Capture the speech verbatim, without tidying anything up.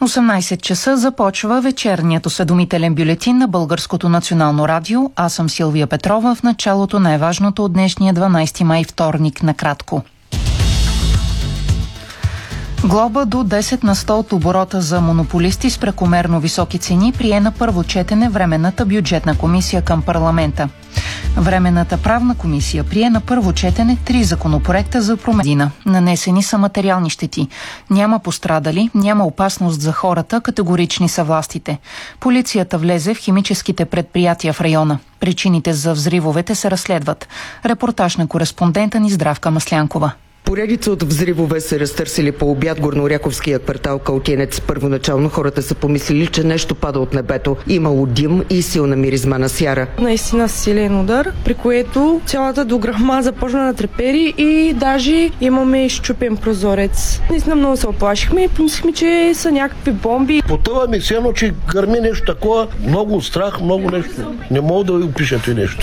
осемнайсет часа започва вечерният осведомителен бюлетин на Българското национално радио. Аз съм Силвия Петрова. В началото най-важното от днешния дванайсети май, вторник, накратко. Глоба до десет на сто от оборота за монополисти с прекомерно високи цени прие на първо четене Временната бюджетна комисия към парламента. Временната правна комисия прие на първо четене три законопроекта за промени. Нанесени са материални щети. Няма пострадали, няма опасност за хората, категорични са властите. Полицията влезе в химическите предприятия в района. Причините за взривовете се разследват. Репортаж на кореспондента ни Здравка Маслянкова. Поредица от взривове се разтърсили по обяд Горнооряховския квартал Калтинец. Първоначално хората са помислили, че нещо пада от небето. Имало дим и силна миризма на сяра. Наистина силен удар, при което цялата дограма започна да трепери и даже имаме изчупен прозорец. Наистина много се оплашихме и помислихме, че са някакви бомби. Потъва ми се едно, че гърми нещо такова. Много страх, много нещо. Не мога да ви опишете нещо.